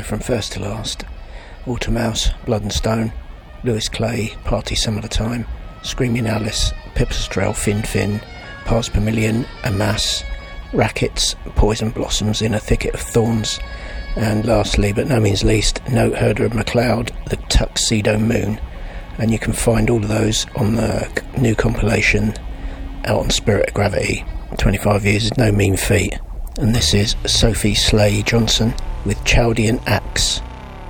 So from first to last, Watermouse, Blood and Stone, Lewis Clay, Party Some of the Time, Screaming Alice, Pipistrel, Fin Fin, Pars Per Million, Amass, Rackets, Poison Blossoms in a Thicket of Thorns, and lastly but no means least, Note Herder of MacLeod, The Tuxedo Moon. And you can find all of those on the new compilation out on Spirit of Gravity. 25 years is no mean feat. And this is Sophie Slay Johnson with Chaldean Axe.